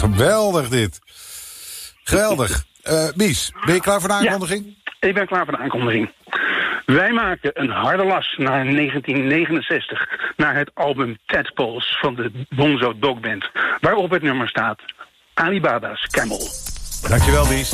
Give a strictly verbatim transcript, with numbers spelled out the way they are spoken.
Geweldig dit. Geweldig. Uh, Mies, ben je klaar voor de aankondiging? Ja, ik ben klaar voor de aankondiging. Wij maken een harde las naar negentien negenenzestig... naar het album Tadpoles van de Bonzo Dog Band... waarop het nummer staat Alibaba's Camel. Dankjewel, Mies.